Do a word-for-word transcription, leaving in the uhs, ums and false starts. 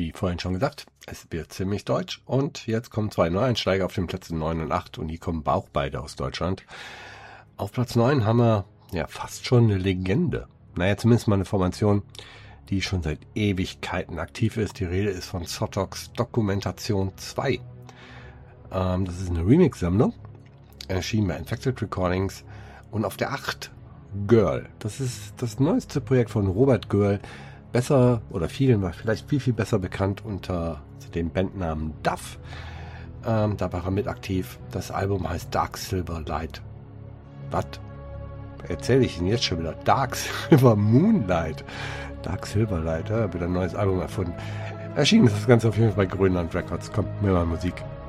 wie vorhin schon gesagt, es wird ziemlich deutsch. Und jetzt kommen zwei Neueinsteiger auf den Plätzen neun und acht und die kommen auch beide aus Deutschland. Auf Platz neun haben wir ja fast schon eine Legende. Naja, zumindest mal eine Formation, die schon seit Ewigkeiten aktiv ist. Die Rede ist von Sotox Dokumentation zwei. Ähm, das ist eine Remix-Sammlung, erschienen bei Infected Recordings. Und auf der acht Girl. Das ist das neueste Projekt von Robert Girl. Besser oder vielen war vielleicht viel, viel besser bekannt unter dem Bandnamen Duff. Ähm, da war er mit aktiv. Das Album heißt Dark Silver Light. Was erzähle ich Ihnen jetzt schon wieder? Dark Silver Moonlight. Dark Silver Light, ja, wieder ein neues Album erfunden. Erschienen ist das Ganze auf jeden Fall bei Grönland Records. Kommt mir mal Musik.